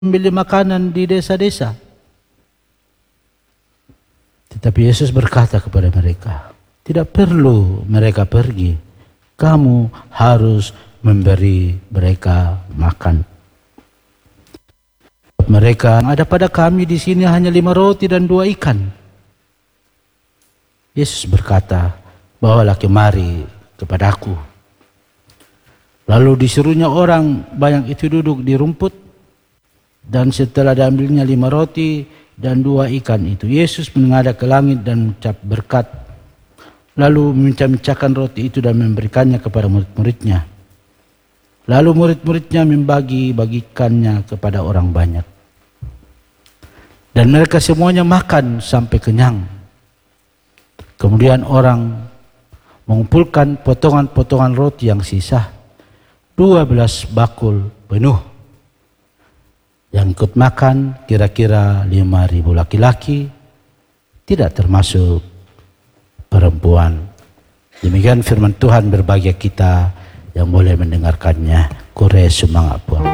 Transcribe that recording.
membeli makanan di desa-desa. Tetapi Yesus berkata kepada mereka, tidak perlu mereka pergi. Kamu harus memberi mereka makan. Mereka, ada pada kami di sini hanya 5 roti dan 2 ikan. Yesus berkata, bawalah kemari kepadaku. Lalu disuruhnya orang banyak itu duduk di rumput. Dan setelah diambilnya 5 roti dan 2 ikan itu, Yesus menghadap ke langit dan mengucap berkat. Lalu memecah-mecahkan roti itu dan memberikannya kepada murid-muridnya. Lalu murid-muridnya membagi-bagikannya kepada orang banyak. Dan mereka semuanya makan sampai kenyang. Kemudian orang mengumpulkan potongan-potongan roti yang sisa, 12 bakul penuh. Yang ikut makan kira-kira 5.000 laki-laki, tidak termasuk perempuan. Demikian firman Tuhan, berbahagia kita yang boleh mendengarkannya. Kore semangat Puan.